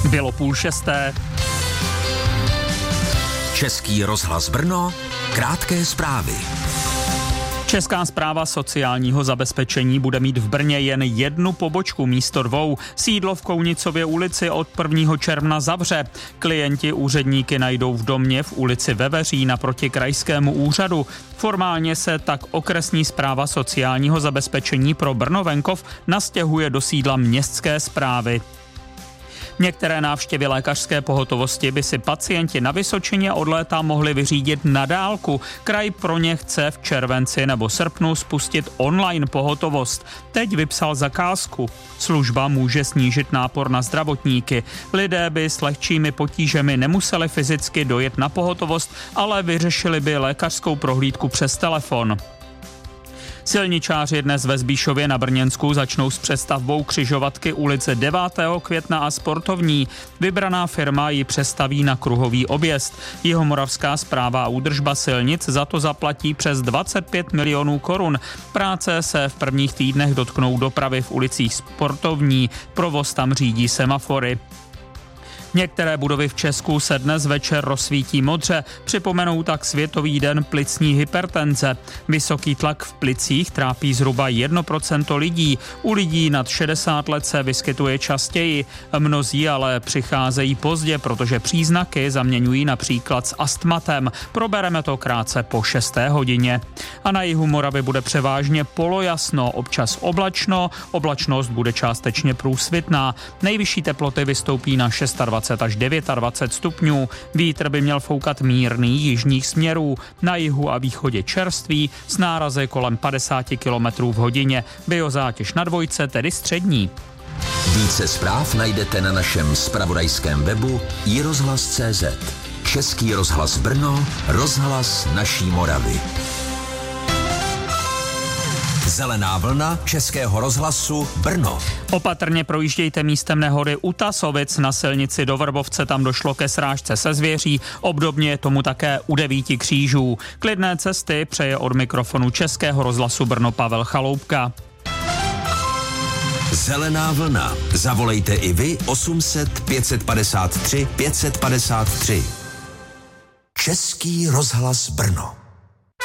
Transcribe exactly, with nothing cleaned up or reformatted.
Bylo půl šesté. Český rozhlas Brno, krátké zprávy. Česká správa sociálního zabezpečení bude mít v Brně jen jednu pobočku místo dvou. Sídlo v Kounicově ulici od prvního června zavře. Klienti úředníky najdou v domě v ulici Veveří naproti krajskému úřadu. Formálně se tak okresní správa sociálního zabezpečení pro Brno-venkov nastěhuje do sídla městské správy. Některé návštěvy lékařské pohotovosti by si pacienti na Vysočině od léta mohli vyřídit na dálku. Kraj pro ně chce v červenci nebo srpnu spustit online pohotovost. Teď vypsal zakázku. Služba může snížit nápor na zdravotníky. Lidé by s lehčími potížemi nemuseli fyzicky dojet na pohotovost, ale vyřešili by lékařskou prohlídku přes telefon. Silničáři dnes ve Zbíšově na Brněnsku začnou s přestavbou křižovatky ulice devátého května a Sportovní. Vybraná firma ji přestaví na kruhový objezd. Jihomoravská správa a údržba silnic za to zaplatí přes dvacet pět milionů korun. Práce se v prvních týdnech dotknou dopravy v ulicích Sportovní. Provoz tam řídí semafory. Některé budovy v Česku se dnes večer rozsvítí modře, připomenou tak Světový den plicní hypertenze. Vysoký tlak v plicích trápí zhruba jedno procento lidí. U lidí nad šedesát let se vyskytuje častěji. Mnozí ale přicházejí pozdě, protože příznaky zaměňují například s astmatem. Probereme to krátce po šesté hodině. A na jihu Moravy bude převážně polojasno, občas oblačno, oblačnost bude částečně průsvitná. Nejvyšší teploty vystoupí na dvacet šest až dvacet devět stupňů. Vítr by měl foukat mírný jižních směrů. Na jihu a východě čerstvý s nárazy kolem padesát kilometrů v hodině. Biozátěž na dvojce, tedy střední. Více zpráv najdete na našem zpravodajském webu i rozhlas tečka cé zet. Český rozhlas Brno, rozhlas naší Moravy. Zelená vlna Českého rozhlasu Brno. Opatrně projíždějte místem nehody u Tasovic na silnici do Vrbovce, tam došlo ke srážce se zvěří, obdobně je tomu také u Devíti křížů. Klidné cesty přeje od mikrofonu Českého rozhlasu Brno Pavel Chaloupka. Zelená vlna. Zavolejte i vy osm set pět padesát tři pět padesát tři. Český rozhlas Brno.